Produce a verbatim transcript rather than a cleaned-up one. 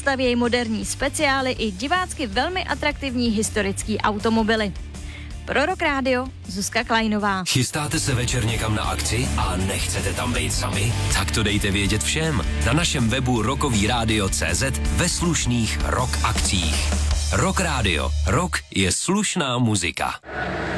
stavějí moderní speciály i divácky velmi atraktivní historický automobily. Pro Rock Radio Zuzka Kleinová. Chystáte se večer někam na akci a nechcete tam být sami? Tak to dejte vědět všem. Na našem webu rockový rádio tečka cé zet ve slušných rock akcích. Rock Radio. Rock je slušná muzika.